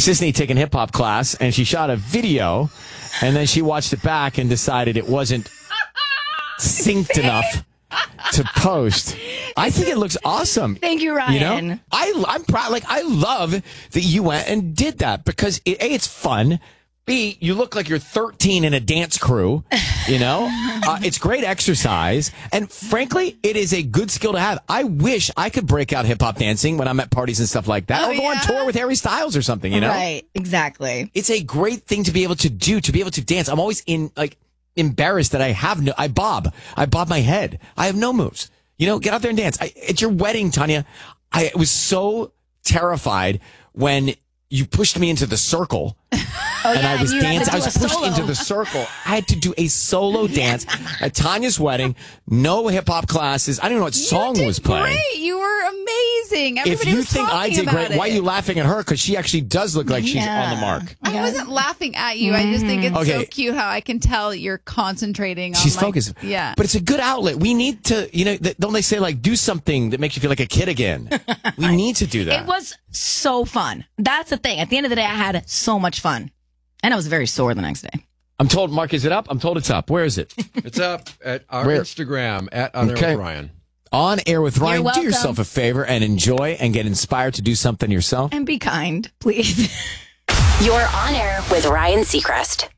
Sisney taking hip hop class, and she shot a video, and then she watched it back and decided it wasn't synced enough to post. I think it looks awesome. Thank you, Ryan. You know, I'm proud. Like, I love that you went and did that because A, it's fun. B, you look like you're 13 in a dance crew, you know? It's great exercise. And frankly, it is a good skill to have. I wish I could break out hip-hop dancing when I'm at parties and stuff like that. Or go on tour with Harry Styles or something, you know? Right, exactly. It's a great thing to be able to do, to be able to dance. I'm always embarrassed that I bob my head. I have no moves. You know, get out there and dance. At your wedding, Tanya, I was so terrified when you pushed me into the circle. I was dancing. I was pushed into the circle. I had to do a solo dance at Tanya's wedding. No hip hop classes. I don't even know what song was playing. Great. You were amazing. Everybody If you was think I talking did about great, why are you laughing at her? Because she actually does look like she's on the mark. I wasn't laughing at you. I just think it's so cute how I can tell you're concentrating on. She's focused. Yeah. But it's a good outlet. We need to, you know, don't they say like do something that makes you feel like a kid again? We need to do that. It was so fun. That's the thing. At the end of the day, I had so much fun. And I was very sore the next day. I'm told, Mark, is it up? I'm told it's up. Where is it? It's up at our Instagram at On Air with Ryan. On Air with Ryan. You're welcome. Do yourself a favor and enjoy and get inspired to do something yourself. And be kind, please. You're On Air with Ryan Seacrest.